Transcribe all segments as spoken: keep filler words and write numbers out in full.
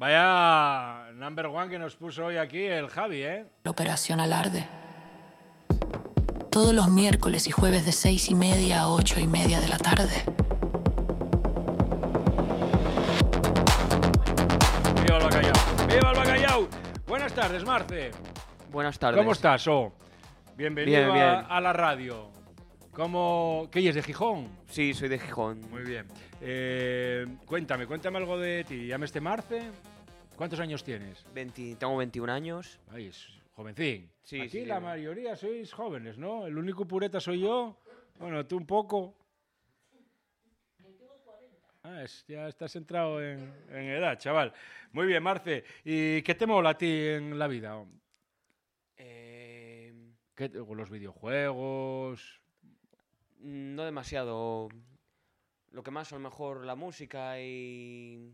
Vaya number one que nos puso hoy aquí el Javi, ¿eh? Operación Alarde. Todos los miércoles y jueves de seis y media a ocho y media de la tarde. ¡Viva el bacallao! ¡Viva el bacallao! Buenas tardes, Marce. Buenas tardes. ¿Cómo estás, oh? Bienvenido Bien, bien. A, a la radio. ¿Cómo... ¿Qué es de Gijón? Sí, soy de Gijón. Muy bien. Eh, cuéntame, cuéntame algo de ti. ¿Llamas Marce? ¿Cuántos años tienes? veinte, tengo veintiún años. Ay, es jovencín. Sí, Aquí sí. la mayoría sois jóvenes, ¿no? El único pureta soy yo. Bueno, tú un poco. Ah, es, ya estás entrado en, en edad, chaval. Muy bien, Marce. ¿Y qué te mola a ti en la vida? Eh, ¿Qué, los videojuegos? no demasiado. Lo que más, a lo mejor, la música y...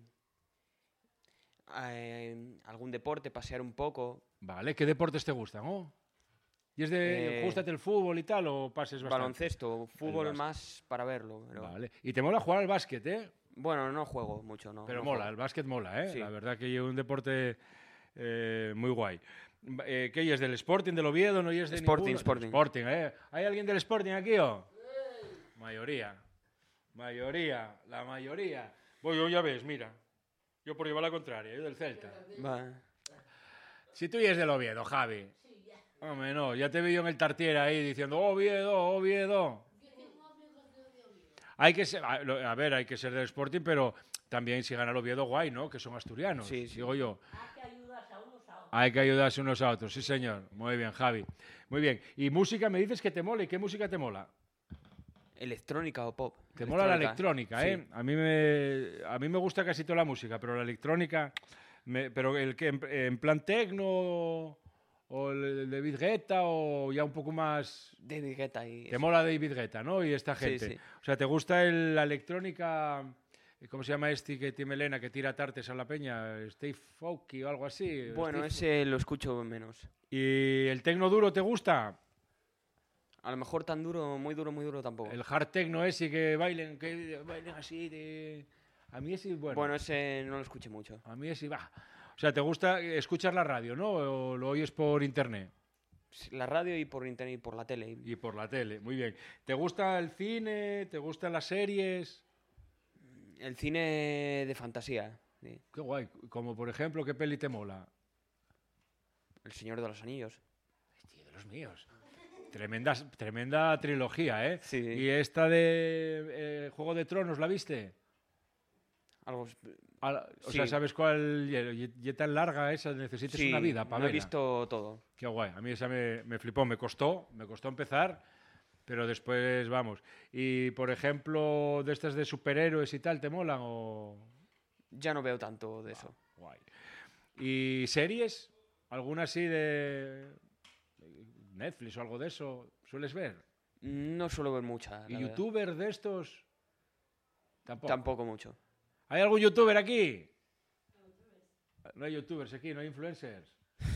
Eh, algún deporte, pasear un poco. Vale, ¿qué deportes te gustan, oh? ¿Y es de... Eh, ¿Gústate el fútbol y tal o pases bastante? Baloncesto, fútbol básquet. más para verlo. Pero... Vale. ¿Y te mola jugar al básquet, eh? Bueno, no juego mucho, ¿no? Pero no mola, juego. el básquet mola, ¿eh? Sí. La verdad que es un deporte eh, muy guay. Eh, ¿Qué es del Sporting, del Oviedo? ¿No es de Sporting, ninguno? Sporting. Sporting, ¿eh? ¿Hay alguien del Sporting aquí o? Mayoría. Mayoría, la mayoría. Voy, yo ya ves, mira. Yo por llevar la contraria, yo del Celta. Va. Si tú y es del Oviedo, Javi. Hombre, no, ya te vi yo en el Tartier ahí diciendo Oviedo, Oviedo. Hay que ser, a, a ver, hay que ser del Sporting, pero también si gana el Oviedo, guay, ¿no? Que son asturianos, Sí, sí. digo yo. Hay que ayudarse unos a otros, sí señor. Muy bien, Javi. Muy bien. ¿Y música me dices que te mola? ¿Y qué música te mola? Electrónica o pop. Te mola la electrónica, ¿eh? Sí. A mí me, a mí me gusta casi toda la música, pero la electrónica... Me, pero el que en, en plan tecno o el de David Guetta o ya un poco más... David Guetta y... Te mola David Guetta, ¿no? Y esta gente. Sí, sí. O sea, ¿te gusta el, la electrónica... ¿Cómo se llama este que tiene melena, que tira tartes a la peña? Steve Aoki o algo así. Bueno, Steve... ese lo escucho menos. ¿Y el tecno duro te gusta? A lo mejor tan duro, muy duro, muy duro tampoco. El hard techno ese que bailen, que bailen así de... A mí ese, bueno... Bueno, ese no lo escuché mucho. A mí ese, va. O sea, ¿te gusta escuchar la radio, no? ¿O lo oyes por internet? La radio y por internet y por la tele. Y por la tele, muy bien. ¿Te gusta el cine? ¿Te gustan las series? El cine de fantasía. Sí. Qué guay. Como por ejemplo, ¿qué peli te mola? El Señor de los Anillos. Tío, de los míos. Tremenda, tremenda trilogía, ¿eh? Sí. ¿Y esta de eh, Juego de Tronos la viste? Algo... A la- o Sí. sea, ¿sabes cuál? Y, y tan larga esa, necesitas Sí, una vida para no he verla. visto todo. Qué guay. A mí esa me, me flipó, me costó, me costó empezar, pero después vamos. Y por ejemplo, de estas de superhéroes y tal, ¿te molan o...? Ya no veo tanto de eso. Guay. ¿Y series? ¿Alguna así de Netflix o algo de eso? ¿Sueles ver? No suelo ver mucha. ¿Y la verdad. youtubers de estos? Tampoco. Tampoco mucho. ¿Hay algún youtuber aquí? No hay youtubers aquí, no hay influencers.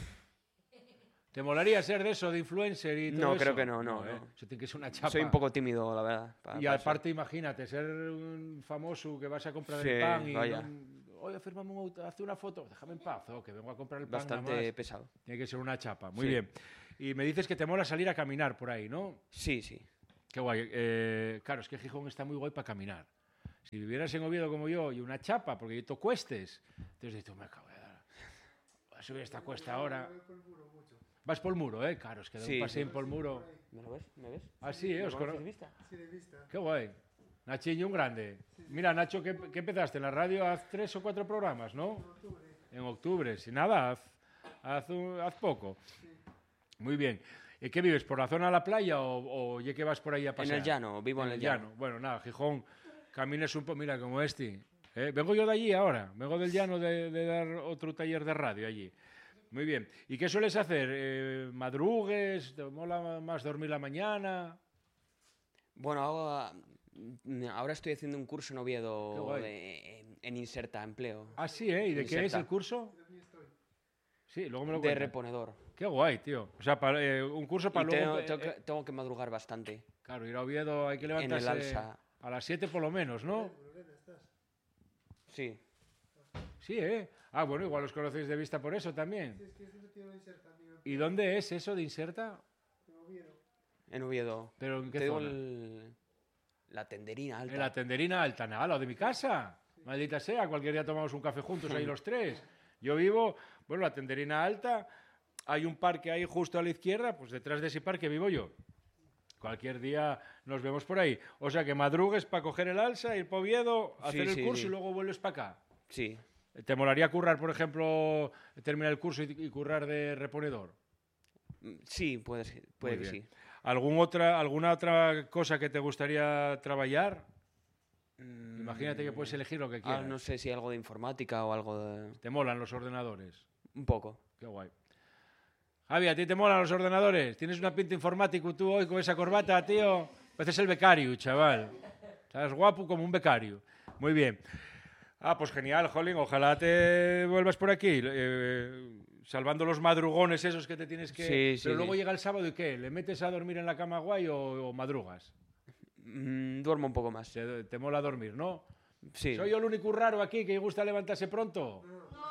¿Te molaría ser de eso, de influencer y todo No, eso? creo que no, no, ¿eh? no. Eso tiene que ser una chapa. Soy un poco tímido, la verdad. para- Y para eso. aparte, imagínate, ser un famoso que vas a comprar Sí, el pan y... vaya. no- Oye, fírmame un auto, hazte una foto. Déjame en paz, oh, que vengo a comprar el pan nada Bastante más. pesado. Tiene que ser una chapa. Muy Sí. bien. Y me dices que te mola salir a caminar por ahí, ¿no? Sí, sí. Qué guay. Eh, claro, es que Gijón está muy guay para caminar. Si vivieras en Oviedo como yo y una chapa, porque tú cuestes, entonces dices, tú me acabo de dar. Voy a subir esta cuesta ahora. Vas por el muro, ¿eh? Claro, es que de Sí, un paseo sí. por el muro. ¿Me lo ves? ¿Me ves? Ah, sí, ¿eh? ¿Me Os conoces cono- de vista? Qué guay. Nachiño, un grande. Mira, Nacho, ¿qué, qué empezaste? En la radio haz tres o cuatro programas, ¿no? En octubre. Sin nada, haz, haz, un- haz poco. Muy bien. ¿Y qué vives? ¿Por la zona de la playa o, o ya que vas por ahí a En pasear? el llano, vivo en, el llano. Bueno, nada, Gijón, camines un poco, mira, como este. ¿eh? Vengo yo de allí ahora, vengo del llano de, de dar otro taller de radio allí. Muy bien. ¿Y qué sueles hacer? Eh, ¿Madrugues? ¿Te mola más dormir la mañana? Bueno, ahora, mm, ahora estoy haciendo un curso en Qué Oviedo guay. de- en, en Inserta, empleo. Ah, sí, ¿eh? ¿Y de qué es Inserta. el curso? Sí, luego me lo De cuentas. reponedor. Qué guay, tío. O sea, para, eh, un curso para Y luego... tengo, eh, tengo que, eh, tengo que madrugar bastante. claro, ir a Oviedo hay que En el levantarse Alsa. a las siete por lo menos, ¿no? Sí. Sí, ¿eh? Ah, bueno, igual los conocéis de vista por eso también. Sí, es que es de Inserta, amigo. ¿Y dónde es eso de Inserta? En Oviedo. En Oviedo. ¿Pero en qué Te digo zona? el- la tenderina alta. En la tenderina alta, al lado de mi casa. Maldita sea, cualquier día tomamos un café juntos ahí los tres. Yo vivo, bueno, la tenderina alta, hay un parque ahí justo a la izquierda, pues detrás de ese parque vivo yo. Cualquier día nos vemos por ahí. O sea que madrugues para coger el alza, ir para Oviedo, hacer Sí, el sí, curso sí. y luego vuelves para acá. Sí. ¿Te molaría currar, por ejemplo, terminar el curso y, y currar de reponedor? Mm, Sí, puede, ser- puede Muy que bien. sí. ¿Algún otra, ¿Alguna otra cosa que te gustaría trabajar? Mm, Imagínate que puedes elegir lo que ah, quieras. no sé si algo de informática o algo de... ¿Te molan los ordenadores? Un poco. Qué guay. Javi, ¿a ti te molan los ordenadores? ¿Tienes una pinta informático tú hoy con esa corbata, tío? Pareces el becario, chaval. Estás guapo como un becario. Muy bien. Ah, pues genial, Jolín. Ojalá te vuelvas por aquí. eh, salvando los madrugones esos que te tienes que... Sí, sí, Pero luego sí. llega el sábado y ¿qué? ¿Le metes a dormir en la cama guay o, o madrugas? Mm, duermo un poco más. Te, te mola dormir, ¿no? Sí. ¿Soy yo el único raro aquí que gusta levantarse pronto?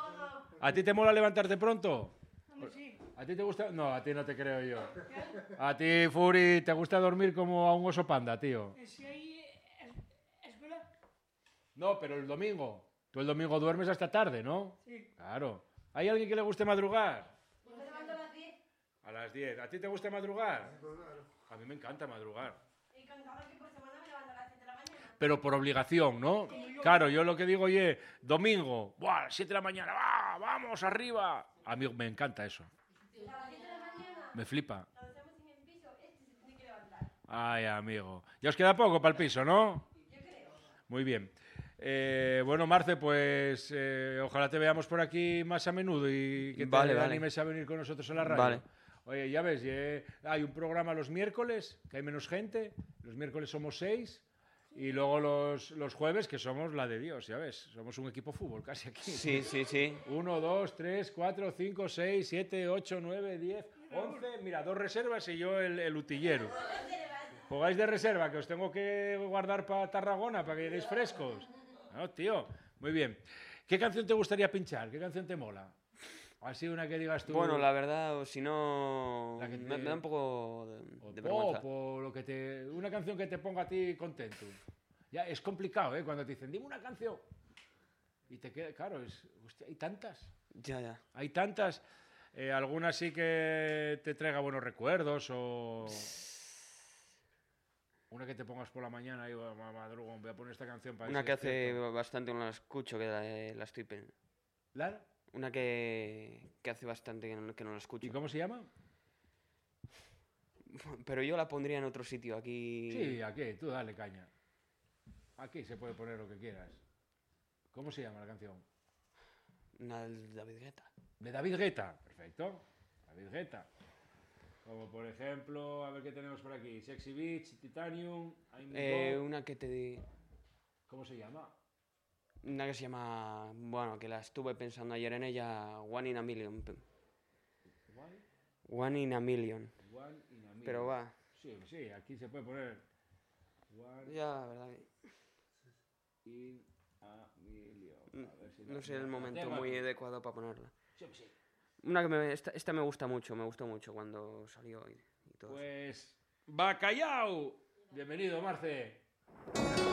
¿A ti te mola levantarte pronto? ¿A ti te gusta? No, a ti no te creo yo. A ti, Furi, te gusta dormir como a un oso panda, tío. Si hay es- escuela, No, pero el domingo. Tú el domingo duermes hasta tarde, ¿no? sí. Claro. ¿Hay alguien que le guste madrugar? Yo me levanto a las diez A las diez. ¿A ti te gusta madrugar? Pues claro. A mí me encanta madrugar. y contaba que por semana me levanto a las siete de la mañana. Pero por obligación, ¿no? Claro, yo lo que digo, oye, domingo, ¡buah! A las siete de la mañana, ¡va! ¡Vamos, arriba! A mí me encanta eso. A las siete de la mañana, Me flipa. cuando estamos en el piso, este se tiene que levantar. Ay, amigo. Ya os queda poco para el piso, ¿no? Yo creo. Muy bien. Eh, bueno, Marce, pues eh, ojalá te veamos por aquí más a menudo y que te Vale, vale. animes a venir con nosotros a la radio. Vale. Oye, ya ves, eh, hay un programa los miércoles, que hay menos gente. Los miércoles somos seis. Y luego los, los jueves, que somos la de Dios, ya ves. Somos un equipo fútbol casi aquí. Sí, sí, sí. Uno, dos, tres, cuatro, cinco, seis, siete, ocho, nueve, diez, once. Mira, dos reservas y yo el, el utillero. Jugáis de reserva, que os tengo que guardar para Tarragona, para que lleguéis frescos. No, tío. Muy bien. ¿Qué canción te gustaría pinchar? ¿Qué canción te mola? Así una que digas tú. Bueno, la verdad, o si no... La que Me, te- me da un poco de, o de pop, vergüenza. o lo que te, una canción que te ponga a ti contento. Ya, es complicado, ¿eh? Cuando te dicen, dime una canción. Y te queda, claro, es, hostia, hay tantas. Ya, ya. Hay tantas. Eh, alguna sí que te traiga buenos recuerdos o... Una que te pongas por la mañana y "Oh, ma- madrugo, voy a poner esta canción para Una ver que si despierto". hace bastante no la escucho, que la, la estoy... pen- ¿La? Una que, que hace bastante que no, que no la escucho. ¿Y cómo se llama? Pero yo la pondría en otro sitio, aquí... Sí, aquí, tú dale caña. Aquí se puede poner lo que quieras. ¿Cómo se llama la canción? Una del David Guetta. De David Guetta. Perfecto. David Guetta. Como por ejemplo, a ver qué tenemos por aquí. Sexy Beach, Titanium, I'm Eh, Go. una que te di... ¿Cómo se llama? Una que se llama... Bueno, que la estuve pensando ayer en ella, One in a Million. pe- One, One in a Million. one in a million. Pero va, Sí, sí, aquí se puede poner one ya la verdad que in a million. A ver si no la- sé el la momento tengo muy aquí. adecuado para ponerla. Sí, sí. Una que me... Esta, esta me gusta mucho, me gustó mucho cuando salió y, y todo. eso. Pues, Bacallao. Bienvenido, Marce.